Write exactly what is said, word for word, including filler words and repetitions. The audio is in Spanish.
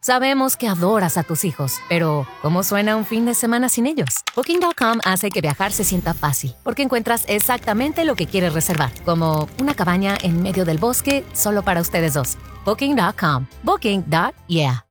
Sabemos que adoras a tus hijos, pero ¿cómo suena un fin de semana sin ellos? Booking punto com hace que viajar se sienta fácil, porque encuentras exactamente lo que quieres reservar, como una cabaña en medio del bosque solo para ustedes dos. Booking punto com. Booking. Yeah.